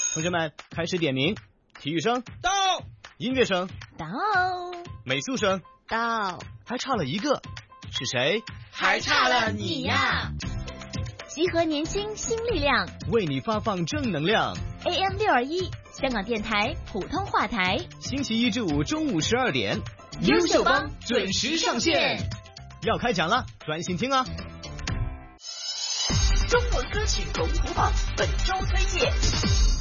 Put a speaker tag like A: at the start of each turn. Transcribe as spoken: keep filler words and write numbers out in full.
A: 同学们开始点名，体育生
B: 到，
A: 音乐生
C: 到，
A: 美术生
C: 到，
A: 还差了一个，是谁？
B: 还差了你呀！
C: 集合年轻新力量，
A: 为你发放正能量。
C: A M 六二一，香港电台普通话台，
A: 星期一至五中午十二点，
C: 优秀帮准时上线。
A: 要开讲了，专心听啊！
D: 中文歌曲龙虎榜本周推荐。